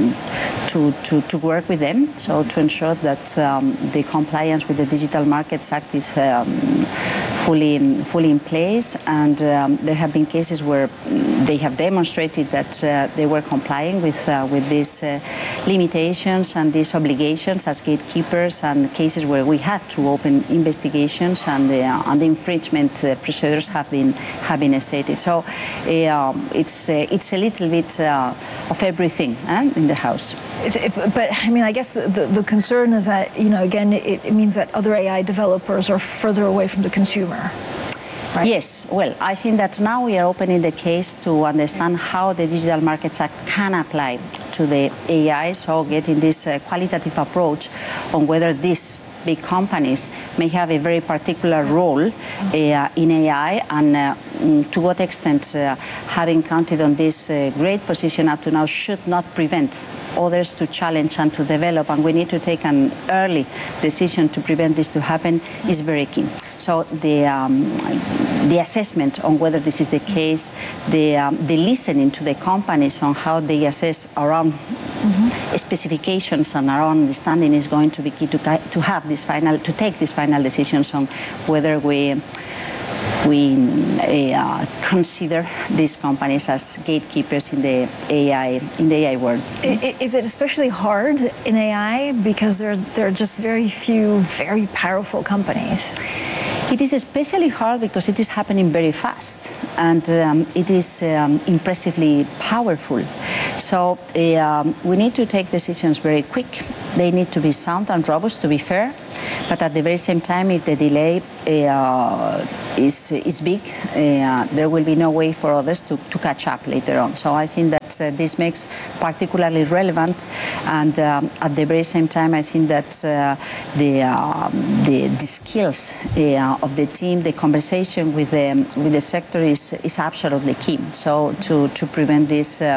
[SPEAKER 1] work with them, so to ensure that the compliance with the Digital Markets Act is fully in place, and there have been cases where they have demonstrated that they were complying with these limitations and these obligations as gatekeepers, and cases where we had to open investigations and the infringement procedures have been stated. So it's a little bit of everything in the house.
[SPEAKER 22] But I mean, I guess the concern is that, again, it means that other AI developers are further away from the consumer. Right?
[SPEAKER 1] Yes, well, I think that now we are opening the case to understand how the Digital Markets Act can apply to the AI, so getting this qualitative approach on whether this big companies may have a very particular role in AI, and to what extent having counted on this great position up to now should not prevent others to challenge and to develop, and we need to take an early decision to prevent this to happen is very key. So the assessment on whether this is the case, the listening to the companies on how they assess around specifications and our understanding is going to be key to have this to take these final decisions on whether we consider these companies as gatekeepers in the AI world.
[SPEAKER 22] Is it especially hard in AI because there are just very few very powerful companies?
[SPEAKER 1] It is especially hard because it is happening very fast, and it is impressively powerful. So we need to take decisions very quick. They need to be sound and robust, to be fair, but at the very same time, if the delay is big, there will be no way for others to catch up later on. So I think that this makes particularly relevant, and at the very same time, I think that the skills of the team, the conversation with the sector is absolutely key. So to prevent this